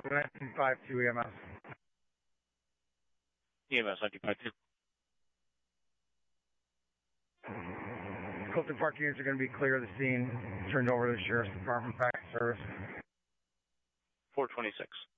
1952 EMS. EMS 1952. Clifton Park units are going to be clear of the scene, turned over to the Sheriff's Department back service. 426.